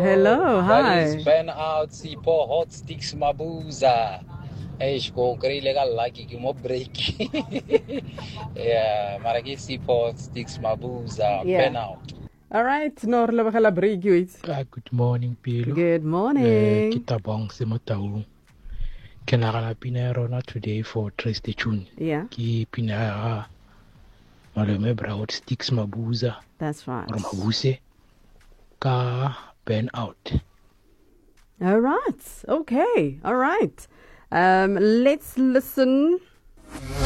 Hello, That is hi. Ben out Sipo Hot Sticks Mabuza. Eish ko kreile ka lucky ki mo break. Yeah, maraki Sipo Hot Sticks Mabuza. Yeah. Ben out. All right, no re lebogela break you. Good morning, Pelo. Good morning. Kitabong Semotau. Kenarala pina rona today for Trace the Tune. Yeah, Ki pina malome Hot Sticks Mabuza. that's right. Or Mabuse. Ka Ben out. All right. Okay. All right. Let's listen